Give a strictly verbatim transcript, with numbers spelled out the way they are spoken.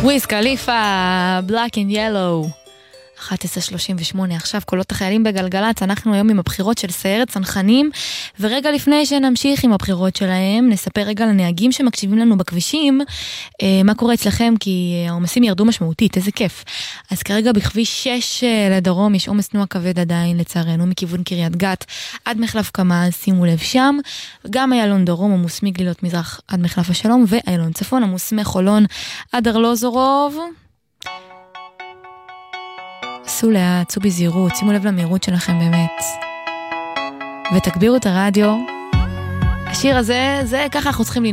וויז קליפה, Black and Yellow. אחת עשרה שלושים ושמונה, עכשיו קולות החיילים בגלגלץ, אנחנו היום עם הבחירות של סיירת צנחנים, ורגע לפני שנמשיך עם הבחירות שלהם, נספר רגע לנהגים שמקשיבים לנו בכבישים, אה, מה קורה אצלכם, כי העומסים ירדו משמעותית, איזה כיף. אז כרגע בכביש שש לדרום, יש עומס תנועה כבד עדיין, לצערנו, מכיוון קריית גת, עד מחלף קמ"ז, שימו לב שם, גם איילון דרום, עמוס מגלילות מזרח עד מחלף השלום, ואיילון צפון, עמוס מחולון עד ארלוזורוב. סעו לאט, סעו בזהירות, שימו לב למהירות שלכם באמת. ותגבירו את הרדיו. השיר הזה, זה ככה אנחנו צריכים לנהוג.